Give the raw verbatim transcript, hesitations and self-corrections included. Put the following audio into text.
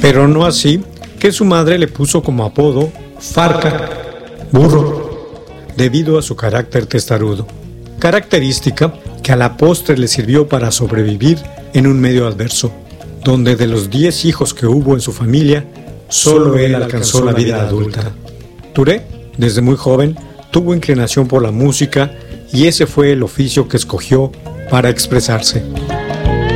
pero no así que su madre le puso como apodo Farca, burro, debido a su carácter testarudo, característica que a la postre le sirvió para sobrevivir en un medio adverso, donde de los diez hijos que hubo en su familia, solo él alcanzó la vida adulta. Touré, desde muy joven, tuvo inclinación por la música y ese fue el oficio que escogió para expresarse.